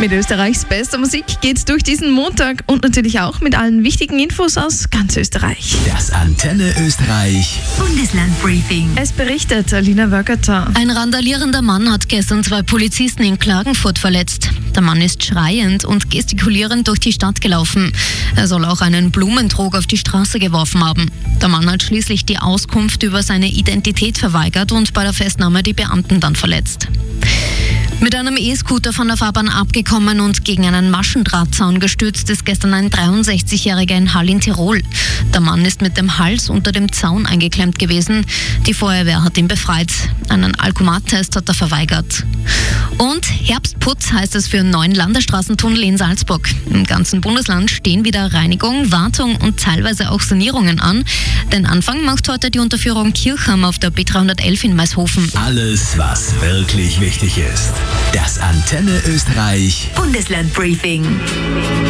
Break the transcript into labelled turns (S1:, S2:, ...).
S1: Mit Österreichs bester Musik geht's durch diesen Montag und natürlich auch mit allen wichtigen Infos aus ganz Österreich.
S2: Das Antenne Österreich
S3: Bundeslandbriefing.
S1: Es berichtet Alina Wöckerter.
S4: Ein randalierender Mann hat gestern 2 Polizisten in Klagenfurt verletzt. Der Mann ist schreiend und gestikulierend durch die Stadt gelaufen. Er soll auch einen Blumentrog auf die Straße geworfen haben. Der Mann hat schließlich die Auskunft über seine Identität verweigert und bei der Festnahme die Beamten dann verletzt. Mit einem E-Scooter von der Fahrbahn abgekommen und gegen einen Maschendrahtzaun gestürzt ist gestern ein 63-Jähriger in Hall in Tirol. Der Mann ist mit dem Hals unter dem Zaun eingeklemmt gewesen. Die Feuerwehr hat ihn befreit. Einen Alkomat-Test hat er verweigert. Und Herbstputz heißt es für einen neuen Landesstraßentunnel in Salzburg. Im ganzen Bundesland stehen wieder Reinigung, Wartung und teilweise auch Sanierungen an. Den Anfang macht heute die Unterführung Kirchham auf der B311 in Maishofen.
S2: Alles, was wirklich wichtig ist. Das Antenne Österreich
S3: Bundeslandbriefing.